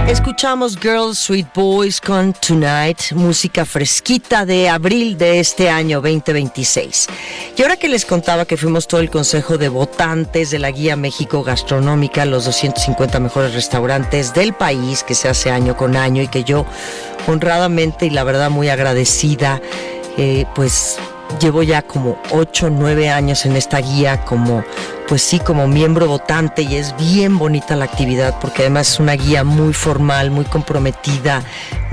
Escuchamos Girls Sweet Boys con Tonight, música fresquita de abril de este año 2026. Y ahora que les contaba que fuimos todo el consejo de votantes de la Guía México Gastronómica, los 250 mejores restaurantes del país, que se hace año con año y que yo honradamente y la verdad muy agradecida, pues llevo ya como 8 o 9 años en esta guía como miembro votante, y es bien bonita la actividad porque además es una guía muy formal, muy comprometida,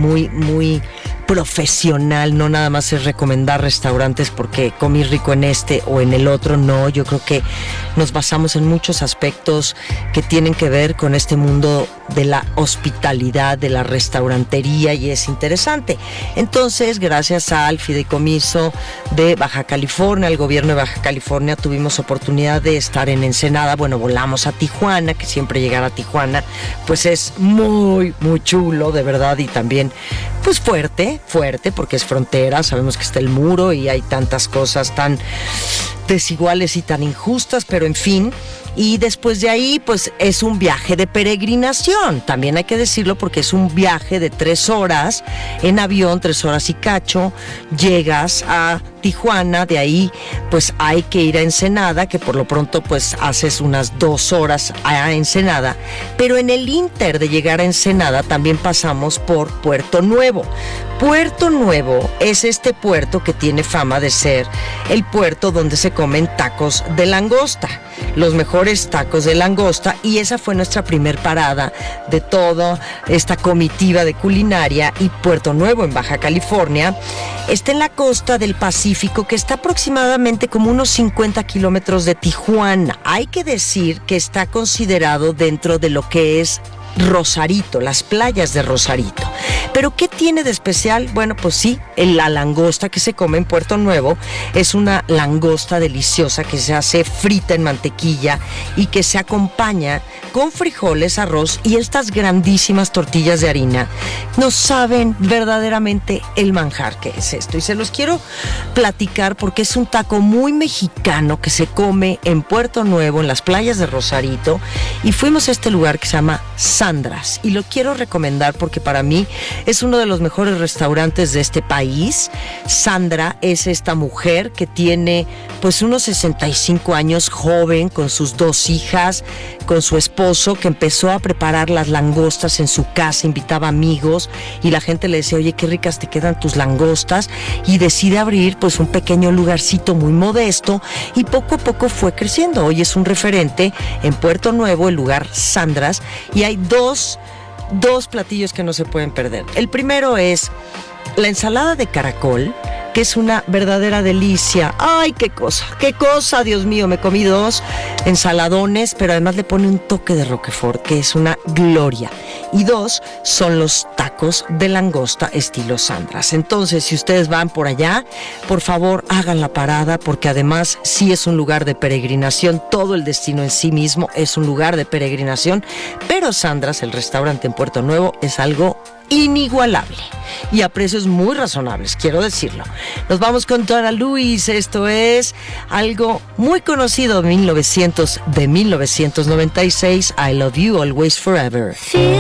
muy profesional. No nada más es recomendar restaurantes porque comí rico en este o en el otro, no, yo creo que nos basamos en muchos aspectos que tienen que ver con este mundo de la hospitalidad, de la restaurantería, y es interesante. Entonces, gracias al Fideicomiso de Baja California, al gobierno de Baja California, tuvimos oportunidad de estar en Ensenada. Bueno, volamos a Tijuana, que siempre llegar a Tijuana pues es muy chulo, de verdad, y también pues fuerte, porque es frontera, sabemos que está el muro y hay tantas cosas tan desiguales y tan injustas, pero en fin. Y después de ahí, pues es un viaje de peregrinación, también hay que decirlo, porque es un viaje de 3 horas en avión, 3 horas y cacho, llegas a Tijuana, de ahí pues hay que ir a Ensenada, que por lo pronto pues haces unas 2 horas a Ensenada, pero en el inter de llegar a Ensenada también pasamos por Puerto Nuevo. Puerto Nuevo es este puerto que tiene fama de ser el puerto donde se comen tacos de langosta, los mejores tacos de langosta, y esa fue nuestra primer parada de toda esta comitiva de culinaria. Y Puerto Nuevo, en Baja California, está en la costa del Pacífico, que está aproximadamente como unos 50 kilómetros de Tijuana. Hay que decir que está considerado dentro de lo que es Rosarito, las playas de Rosarito. ¿Pero qué tiene de especial? Bueno, pues sí, la langosta que se come en Puerto Nuevo es una langosta deliciosa que se hace frita en mantequilla y que se acompaña con frijoles, arroz y estas grandísimas tortillas de harina. No saben verdaderamente el manjar que es esto, y se los quiero platicar porque es un taco muy mexicano que se come en Puerto Nuevo, en las playas de Rosarito, y fuimos a este lugar que se llama Sandras, y lo quiero recomendar porque para mí es uno de los mejores restaurantes de este país. Sandra es esta mujer que tiene pues unos 65 años, joven, con sus 2 hijas, con su esposo, que empezó a preparar las langostas en su casa, invitaba amigos y la gente le decía, oye, qué ricas te quedan tus langostas, y decide abrir pues un pequeño lugarcito muy modesto, y poco a poco fue creciendo. Hoy es un referente en Puerto Nuevo, el lugar Sandras, y hay dos platillos que no se pueden perder. El primero es la ensalada de caracol, que es una verdadera delicia. ¡Ay, qué cosa! Dios mío, me comí 2 ensaladones, pero además le pone un toque de Roquefort, que es una gloria. Y 2 son los tacos de langosta estilo Sandras. Entonces, si ustedes van por allá, por favor, hagan la parada, porque además sí es un lugar de peregrinación. Todo el destino en sí mismo es un lugar de peregrinación, pero Sandras, el restaurante en Puerto Nuevo, es algo inigualable y a precios muy razonables, quiero decirlo. Nos vamos con Donna Lewis. Esto es algo muy conocido de 1996, I Love You Always Forever.